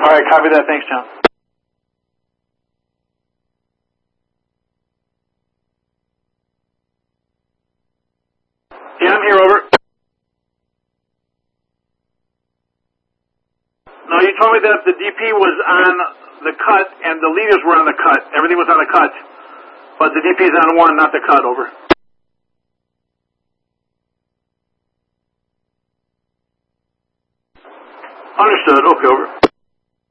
All right, copy that. Thanks, John. Yeah, I'm here, over. No, you told me that the DP was on the cut and the leaders were on the cut. Everything was on the cut. But the DP is on one, not the cut, over. Understood. Okay, over.